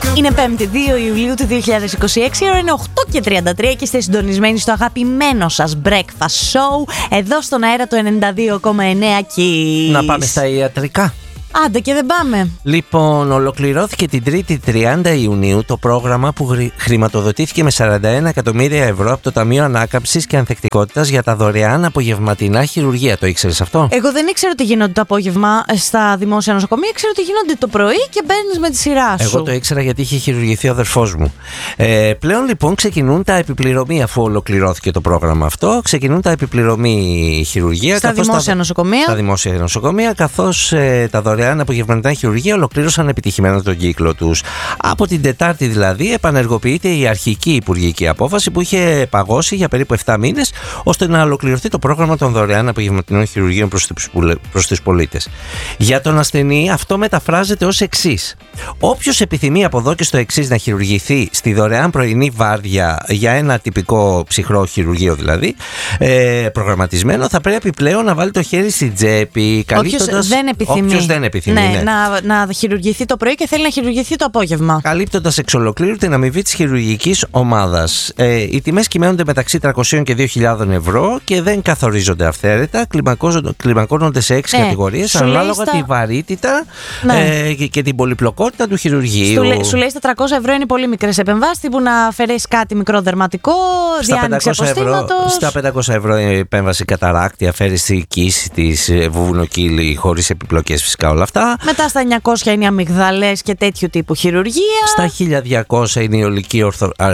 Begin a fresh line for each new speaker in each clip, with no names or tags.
Είναι 5η 2 Ιουλίου του 2026, ώρα είναι 8:33 και είστε συντονισμένοι στο αγαπημένο σας breakfast show εδώ στον αέρα του 92,9 Kiss.
Να πάμε στα ιατρικά.
Άντε και δεν πάμε.
Λοιπόν, ολοκληρώθηκε την 3η 30 Ιουνίου το πρόγραμμα που χρηματοδοτήθηκε με 41 εκατομμύρια ευρώ από το Ταμείο Ανάκαμψης και Ανθεκτικότητας για τα δωρεάν απογευματινά χειρουργεία. Το ήξερες αυτό?
Εγώ δεν ήξερα ότι γίνονται το απόγευμα στα δημόσια νοσοκομεία. Ήξερα ότι γίνονται το πρωί και μπαίνεις με τη σειρά σου.
Εγώ το ήξερα γιατί είχε χειρουργηθεί ο αδερφός μου. Πλέον λοιπόν ξεκινούν τα επιπληρωμή, αφού ολοκληρώθηκε το πρόγραμμα αυτό. Ξεκινούν τα επιπληρωμή χειρουργεία
στα δημόσια νοσοκομεία.
Στα δημόσια νοσοκομεία, καθώς τα δωρεάν απογευματινά χειρουργεία ολοκλήρωσαν επιτυχημένα τον κύκλο τους. Από την Τετάρτη δηλαδή επανεργοποιείται η αρχική υπουργική απόφαση που είχε παγώσει για περίπου 7 μήνες, ώστε να ολοκληρωθεί το πρόγραμμα των δωρεάν απογευματινών χειρουργείων προς τους πολίτες. Για τον ασθενή αυτό μεταφράζεται ως εξής: όποιος επιθυμεί από εδώ και στο εξής να χειρουργηθεί στη δωρεάν πρωινή βάρδια για ένα τυπικό ψυχρό χειρουργείο δηλαδή, προγραμματισμένο, θα πρέπει πλέον να βάλει το χέρι στην τσέπη.
Όποιος δεν επιθυμεί.
Ναι.
Να χειρουργηθεί το πρωί και θέλει να χειρουργηθεί το απόγευμα.
Καλύπτοντας εξ ολοκλήρου την αμοιβή της χειρουργικής ομάδας. Οι τιμές κυμαίνονται μεταξύ 300 και 2.000 ευρώ και δεν καθορίζονται αυθαίρετα. Κλιμακώνονται σε 6 κατηγορίες ανάλογα τη βαρύτητα και την πολυπλοκότητα του χειρουργείου.
Σου λέει στα 300 ευρώ είναι πολύ μικρές επεμβάσεις, που να αφαιρέσει κάτι μικρό δερματικό, διάνοιξη αποστήματος.
Στα 500 ευρώ η επέμβαση καταράκτη, αφαίρεση κύση της, βουβουνοκύλη χωρίς επιπλοκές, φυσικά όλα αυτά. Μετά
στα 900 είναι οι αμυγδαλές και τέτοιου τύπου χειρουργία.
Στα 1200 είναι η ολική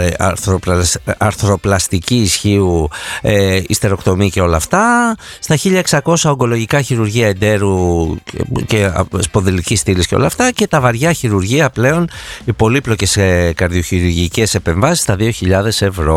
αρθροπλαστική ισχύου, ιστεροκτομή και όλα αυτά. Στα 1600 ογκολογικά χειρουργία εντέρου και σπονδυλικής στήλης και όλα αυτά. Και τα βαριά χειρουργία πλέον, οι πολύπλοκες καρδιοχειρουργικές επεμβάσεις στα 2.000 ευρώ.